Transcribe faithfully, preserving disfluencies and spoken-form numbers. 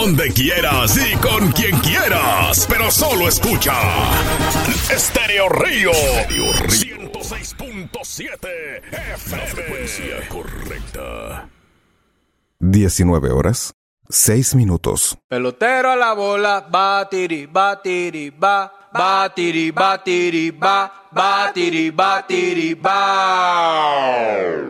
donde quieras y con quien quieras, pero solo escucha Estéreo Río ciento seis punto siete F M. La frecuencia correcta. diecinueve horas, seis minutos. Pelotero a la bola, batiri, batiri, ba, batiri, batiri, ba, batiri, batiri, ba.